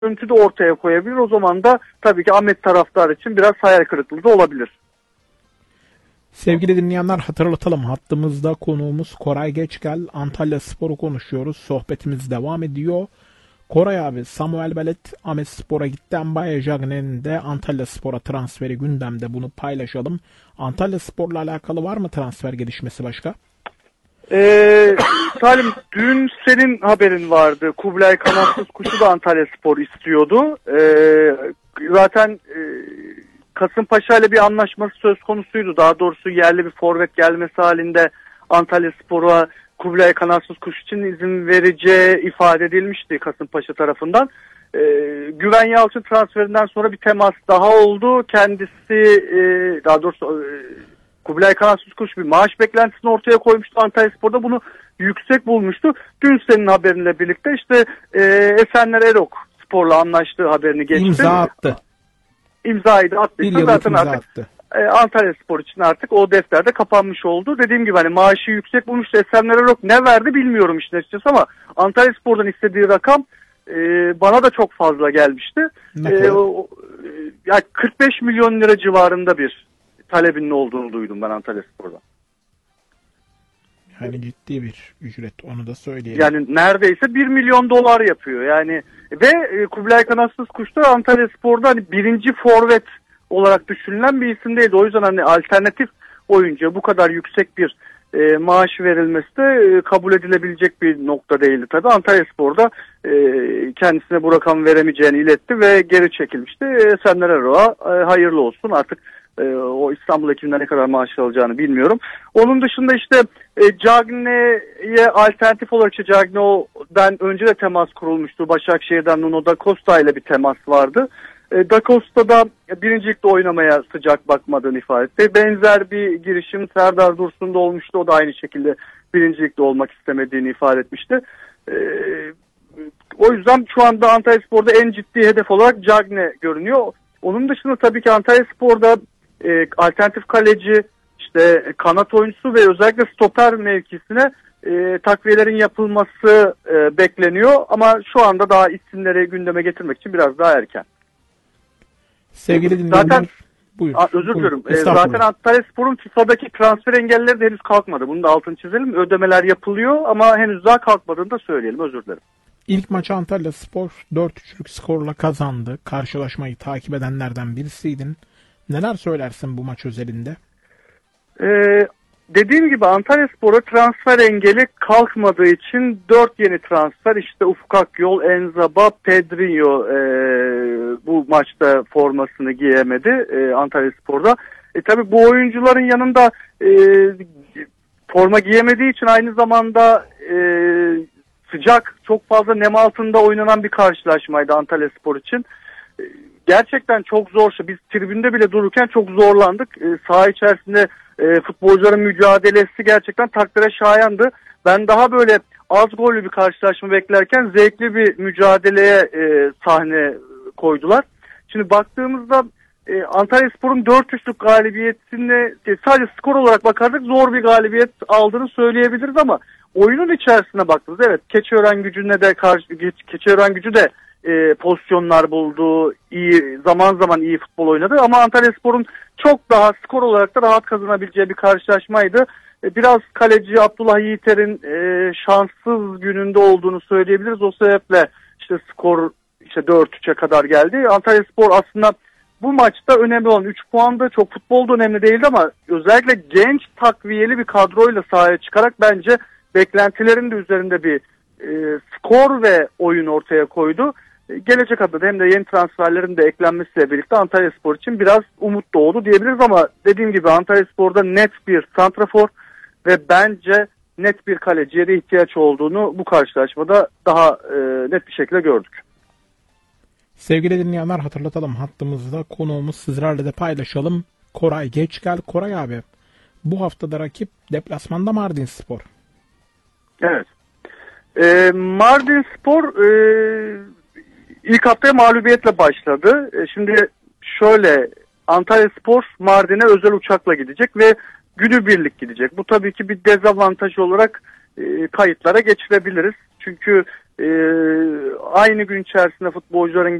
görüntü de ortaya koyabilir. O zaman da tabii ki Ahmet taraftar için biraz hayal kırıklığı da olabilir. Sevgili dinleyenler, hatırlatalım. Hattımızda konuğumuz Koray Geçgel. Antalyaspor'u konuşuyoruz. Sohbetimiz devam ediyor. Koray abi, Samuel Belet Ahmetspor'a gitti. Mbaye Jagne'nin de Antalyaspor'a transferi gündemde, bunu paylaşalım. Antalyaspor'la alakalı var mı transfer gelişmesi başka? Salim, dün senin haberin vardı. Kublay Kanatsız Kuş'u da Antalyaspor istiyordu. Zaten Kasımpaşa ile bir anlaşması söz konusuydu. Daha doğrusu yerli bir forvet gelmesi halinde Antalyaspor'a Kublay Kanatsız Kuş için izin vereceği ifade edilmişti Kasımpaşa tarafından. Güven Yalçın transferinden sonra bir temas daha oldu. Kendisi daha doğrusu Kublay Kanatsız Kuş bir maaş beklentisini ortaya koymuştu. Antalyaspor'da bunu yüksek bulmuştu. Dün senin haberinle birlikte işte Esenler Erok Spor'la anlaştığı haberini geçti. İmza attı. İmzayı da attıysa zaten artık Antalyaspor için artık o defterde kapanmış oldu. Dediğim gibi hani maaşı yüksek bulmuştu. Esenler Erok ne verdi bilmiyorum işin açıkçası ama Antalyaspor'dan istediği rakam bana da çok fazla gelmişti. Yani 45 milyon lira civarında bir talebinin olduğunu duydum ben Antalyaspor'dan. Yani ciddi bir ücret, onu da söyleyelim. Yani neredeyse 1 milyon dolar yapıyor. Yani ve Kublay Kanatsız Kuş da Antalyaspor'da hani birinci forvet olarak düşünülen bir isim değildi. O yüzden hani alternatif oyuncuya bu kadar yüksek bir maaş verilmesi de kabul edilebilecek bir nokta değildi. Tabii Antalyaspor'da kendisine bu rakam veremeyeceğini iletti ve geri çekilmişti. Esenler Erok'a hayırlı olsun artık. O İstanbul ekibinden ne kadar maaş alacağını bilmiyorum. Onun dışında işte Cagne'ye alternatif olarak işte Cagne'den önce de temas kurulmuştu. Başakşehir'den Nuno da Costa ile bir temas vardı. Da Costa da birincilikte oynamaya sıcak bakmadığını ifade etti. Benzer bir girişim Serdar Dursun'da olmuştu. O da aynı şekilde birincilikte olmak istemediğini ifade etmişti. O yüzden şu anda Antalyaspor'da en ciddi hedef olarak Cagne görünüyor. Onun dışında tabii ki Antalyaspor'da alternatif kaleci, işte kanat oyuncusu ve özellikle stoper mevkisine takviyelerin yapılması bekleniyor. Ama şu anda daha isimleri gündeme getirmek için biraz daha erken. Sevgili dinleyenler, zaten, buyur. Özür diliyorum. Zaten Antalyaspor'un FIFA'daki transfer engelleri de henüz kalkmadı. Bunu da altını çizelim. Ödemeler yapılıyor ama henüz daha kalkmadığını da söyleyelim. Özür dilerim. İlk maçı Antalyaspor 4-3'lük skorla kazandı. Karşılaşmayı takip edenlerden birisiydin. Neler söylersin bu maç özelinde? Dediğim gibi Antalyaspor'a transfer engeli kalkmadığı için 4 yeni transfer, işte Ufuk Akyol, Enzaba, Pedrinho bu maçta formasını giyemedi Antalyaspor'da. Tabii bu oyuncuların yanında forma giyemediği için aynı zamanda sıcak, çok fazla nem altında oynanan bir karşılaşmaydı Antalyaspor için. Gerçekten çok zor. Biz tribünde bile dururken çok zorlandık. Saha içerisinde futbolcuların mücadelesi gerçekten takdire şayandı. Ben daha böyle az gollü bir karşılaşma beklerken zevkli bir mücadeleye sahne koydular. Şimdi baktığımızda Antalyaspor'un 4-3'lük galibiyetine sadece skor olarak bakarsak zor bir galibiyet aldığını söyleyebiliriz ama oyunun içerisine baktığımızda evet Keçiören Gücü de pozisyonlar buldu, iyi zaman zaman iyi futbol oynadı ama Antalyaspor'un çok daha skor olarak da rahat kazanabileceği bir karşılaşmaydı. Biraz kaleci Abdullah Yiğiter'in şanssız gününde olduğunu söyleyebiliriz. O sebeple işte skor 4-3'e kadar geldi. Antalyaspor aslında bu maçta önemli olan 3 puan da çok futbolda önemli değildi ama özellikle genç takviyeli bir kadroyla sahaya çıkarak bence beklentilerin de üzerinde bir skor ve oyun ortaya koydu. Gelecek adına hem de yeni transferlerin de eklenmesiyle birlikte Antalyaspor için biraz umut doğdu diyebiliriz ama dediğim gibi Antalyaspor'da net bir santrafor ve bence net bir kaleciye de ihtiyaç olduğunu bu karşılaşmada daha net bir şekilde gördük. Sevgili dinleyenler, hatırlatalım, hattımızda konuğumuz, sizlerle de paylaşalım. Koray Geçgel. Koray abi, bu haftada rakip deplasmanda Mardinspor. Evet. Mardinspor ilk haftaya mağlubiyetle başladı. Şimdi şöyle, Antalyaspor Mardin'e özel uçakla gidecek ve günübirlik gidecek. Bu tabii ki bir dezavantaj olarak kayıtlara geçirebiliriz. Çünkü Aynı gün içerisinde futbolcuların